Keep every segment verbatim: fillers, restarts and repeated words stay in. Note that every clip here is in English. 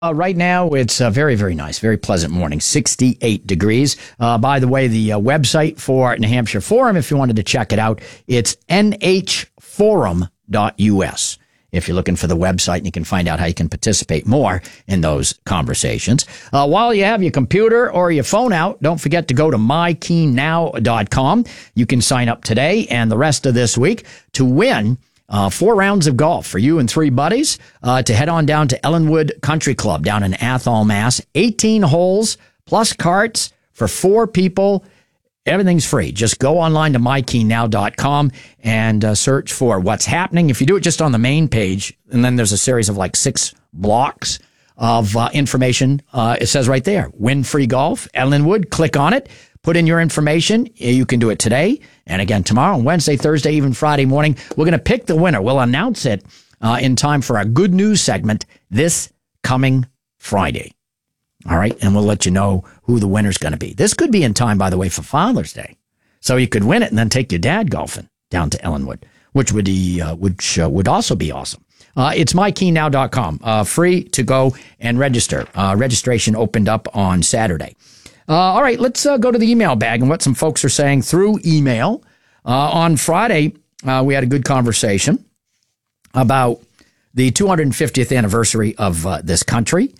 Uh, right now, it's a very, very nice, very pleasant morning, sixty-eight degrees. Uh, by the way, the uh, website for New Hampshire Forum, if you wanted to check it out, it's N H forum dot U S. If you're looking for the website, and you can find out how you can participate more in those conversations. Uh, while you have your computer or your phone out, don't forget to go to my keen now dot com. You can sign up today and the rest of this week to win Uh, four rounds of golf for you and three buddies uh, to head on down to Ellenwood Country Club down in Athol, Mass. eighteen holes plus carts for four people. Everything's free. Just go online to my keen now dot com and uh, search for what's happening. If you do it just on the main page, and then there's a series of like six blocks of uh, information, uh, it says right there, win free golf, Ellenwood. Click on it. Put in your information. You can do it today. And again, tomorrow, Wednesday, Thursday, even Friday morning, we're going to pick the winner. We'll announce it uh, in time for our good news segment this coming Friday. All right. And we'll let you know who the winner's going to be. This could be in time, by the way, for Father's Day. So you could win it and then take your dad golfing down to Ellenwood, which would, be, uh, which, uh, would also be awesome. Uh, it's my keen now dot com. Uh, free to go and register. Uh, registration opened up on Saturday. Uh, all right, let's uh, go to the email bag and what some folks are saying through email. Uh, on Friday, uh, we had a good conversation about the two hundred fiftieth anniversary of uh, this country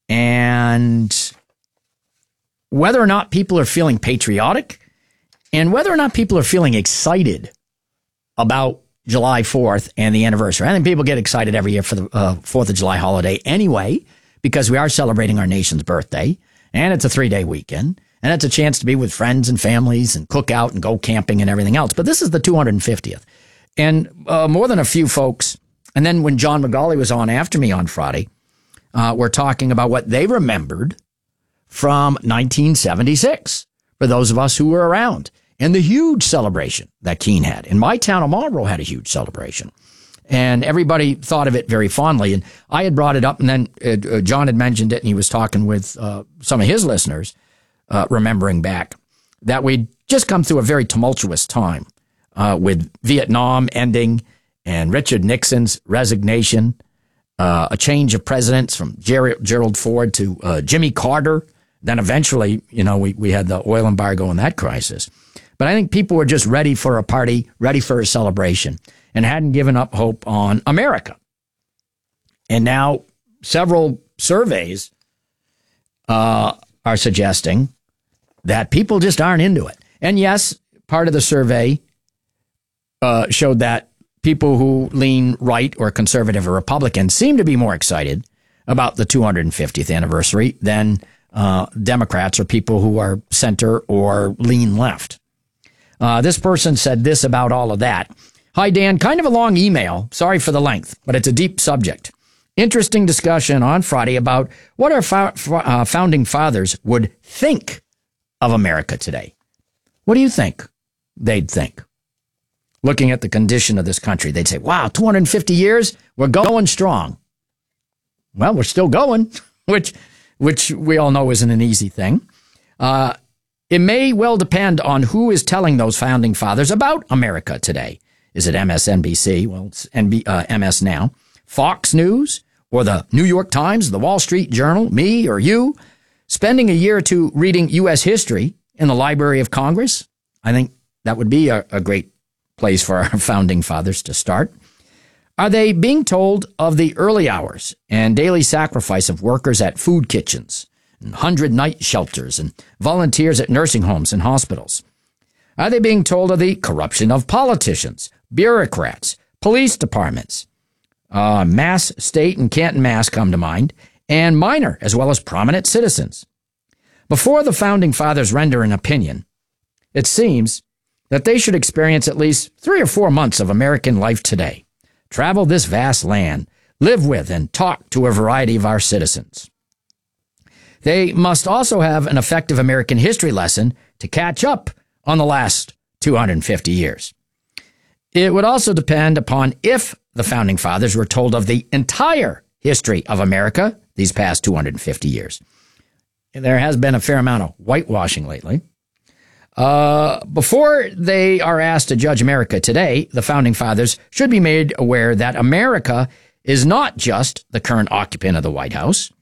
and whether or not people are feeling patriotic and whether or not people are feeling excited about July fourth and the anniversary. I think people get excited every year for the uh, fourth of July holiday anyway, because we are celebrating our nation's birthday. And it's a three-day weekend, and it's a chance to be with friends and families and cook out and go camping and everything else. But this is the two hundred fiftieth. And uh, more than a few folks, and then when John McGauley was on after me on Friday, uh, were talking about what they remembered from nineteen seventy-six, for those of us who were around, and the huge celebration that Keene had. In my town of Marlborough had a huge celebration. And everybody thought of it very fondly. And I had brought it up, and then uh, John had mentioned it, and he was talking with uh, some of his listeners, uh, remembering back, that we'd just come through a very tumultuous time uh, with Vietnam ending and Richard Nixon's resignation, uh, a change of presidents from Jer- Gerald Ford to uh, Jimmy Carter. Then eventually, you know, we, we had the oil embargo and that crisis. But I think people were just ready for a party, ready for a celebration, and hadn't given up hope on America. And now several surveys uh, are suggesting that people just aren't into it. And yes, part of the survey uh, showed that people who lean right or conservative or Republican seem to be more excited about the two hundred fiftieth anniversary than uh, Democrats or people who are center or lean left. Uh, this person said this about all of that. Hi, Dan. Kind of a long email. Sorry for the length, but it's a deep subject. Interesting discussion on Friday about what our fo- uh, founding fathers would think of America today. What do you think they'd think? Looking at the condition of this country, they'd say, wow, two hundred fifty years, we're going strong. Well, we're still going, which which we all know isn't an easy thing. Uh, it may well depend on who is telling those founding fathers about America today. Is it M S N B C? Well, it's N B, uh, M S now. Fox News or the New York Times, the Wall Street Journal, me or you, spending a year or two reading U S history in the Library of Congress? I think that would be a, a great place for our founding fathers to start. Are they being told of the early hours and daily sacrifice of workers at food kitchens, and hundred night shelters, and volunteers at nursing homes and hospitals? Are they being told of the corruption of politicians, bureaucrats, police departments? Uh, Mass, State, and Canton, Mass come to mind, and minor as well as prominent citizens. Before the founding fathers render an opinion, it seems that they should experience at least three or four months of American life today, travel this vast land, live with and talk to a variety of our citizens. They must also have an effective American history lesson to catch up on the last two hundred fifty years. It would also depend upon if the founding fathers were told of the entire history of America these past two hundred fifty years. There has been a fair amount of whitewashing lately. Uh, before they are asked to judge America today, the founding fathers should be made aware that America is not just the current occupant of the White House.